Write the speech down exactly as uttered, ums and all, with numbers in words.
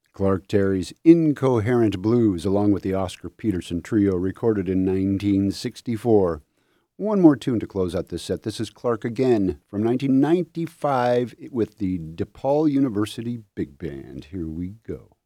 Clark Terry's Incoherent Blues, along with the Oscar Peterson Trio, recorded in nineteen sixty-four. One more tune to close out this set. This is Clark again from nineteen ninety-five with the DePaul University Big Band. Here we go.